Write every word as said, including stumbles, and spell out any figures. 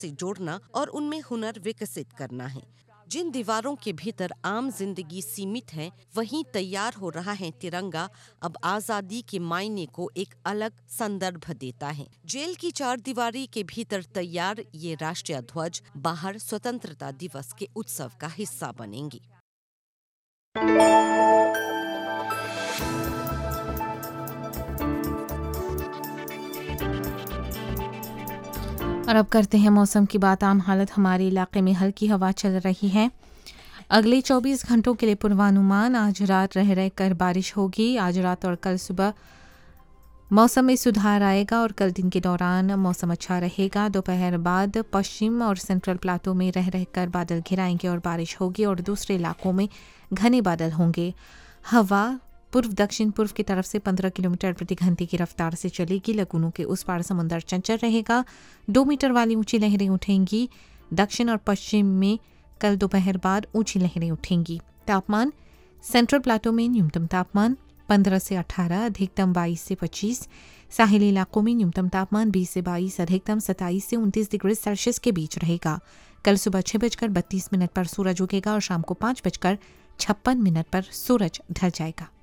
से जोड़ना और उनमें हुनर विकसित करना है। जिन दीवारों के भीतर आम जिंदगी सीमित है, वहीं तैयार हो रहा है तिरंगा अब आजादी के मायने को एक अलग संदर्भ देता है। जेल की चार दीवारी के भीतर तैयार ये राष्ट्रीय ध्वज बाहर स्वतंत्रता दिवस के उत्सव का हिस्सा बनेंगे। और अब करते हैं मौसम की बात। आम हालत हमारे इलाके में हल्की हवा चल रही है। अगले चौबीस घंटों के लिए पूर्वानुमान, आज रात रह रह कर बारिश होगी। आज रात और कल सुबह मौसम में सुधार आएगा और कल दिन के दौरान मौसम अच्छा रहेगा। दोपहर बाद पश्चिम और सेंट्रल प्लाटो में रह रह कर बादल घिराएंगे और बारिश होगी और दूसरे इलाकों में घने बादल होंगे। हवा पूर्व दक्षिण पूर्व की तरफ से पंद्रह किलोमीटर प्रति घंटे की रफ्तार से चलेगी। लगुनों के उस पार समुद्र चंचल रहेगा। दो मीटर वाली ऊंची लहरें उठेंगी। दक्षिण और पश्चिम में कल दोपहर बाद ऊंची लहरें उठेंगी। तापमान सेंट्रल प्लाटो में न्यूनतम तापमान पंद्रह से अठारह, अधिकतम बाईस से पच्चीस। साहिली इलाकों में न्यूनतम तापमान बीस से बाईस, अधिकतम सत्ताईस से उनतीस डिग्री सेल्सियस के बीच रहेगा। कल सुबह छह बजकर बत्तीस मिनट पर सूरज उगेगा और शाम को पाँच बजकर छप्पन मिनट पर सूरज ढल जाएगा।